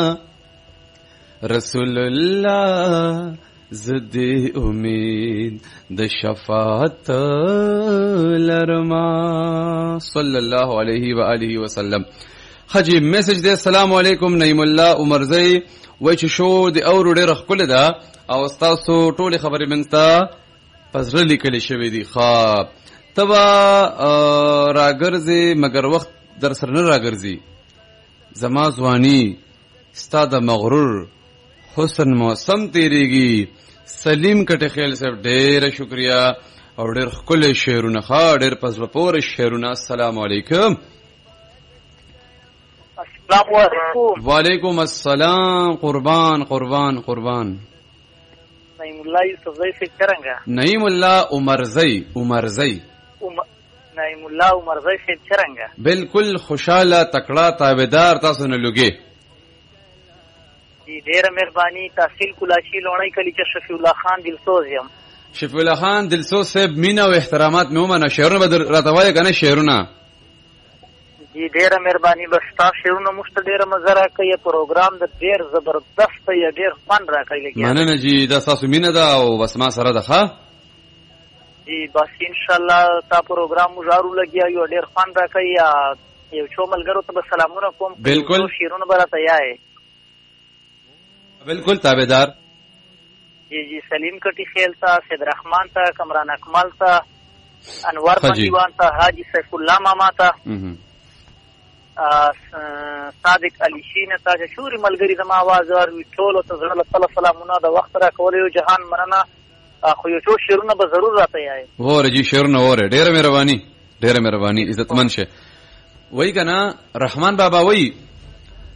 رسول الله زدی امید د شفاعت لرما صلی الله علیه و آله وسلم. خجی میسج دی السلام علیکم نعیم الله عمرزی وای چې شو د اورو ډېر خپل ده او تاسو ټول خبرې منتا پزړه لیکل شوی دی. خا تبا راګرځي مگر وخت در سر نه راګرځي. زما ځواني ستاد مغرور حسن موسم تیریږي. سلیم کټه خیل صاحب ډېر شکریا او ډېر خپل شعرونه ښا ډېر پزړه پور شعرونه. السلام علیکم. السلام علیکم. وعلیکم السلام. قربان قربان قربان. نعیم الله یوسفزئی سے چرنگا. نعیم الله عمرزئی عمرزئی. نعیم الله عمرزئی سے چرنگا. بالکل خوشاله تکړه تابعدار تاسو نه لګي. جی ډیره مهرباني. تحصیل کلاشي لونی کلی چې شفیع الله خان دلسوز یم. شفیع الله خان دلسوز صاحب مینا او احترامات مې ومنه. شعرونه به راته وایي کنه شعرونه. جی ډیره مهرباني. بس تاسو شعرونه مشت ډیره مزه راکوي. پروګرام د ډیر زبردست یا ډیر فن راکوي لګي. مننه جی دا تاسو مینا ده او بس ما سره ده ښه. جی بس ان شاء الله تا پروګرام مجارو لګي یو ډیر فن راکوي. یو څو ملګرو ته سلامونه کوم. بالکل شعرونه به راته یای. بالکل تابعدار. جی سلیم کټی خیل تا سید رحمان تا کمران اکمل تا انور پنجوان تا حاجی سیف الله ماما تا صادق علی شین تا شوري ملګری زما आवाज ور وی ټول ته زړه له سلامونه د وخت را کول. یو جهان مننه. خو یو څو شعرونه به ضرور راته یای. وره جی شعرونه وره. ډیره مهرباني ډیره مهرباني عزتمن شه. وای کنه رحمان بابا وای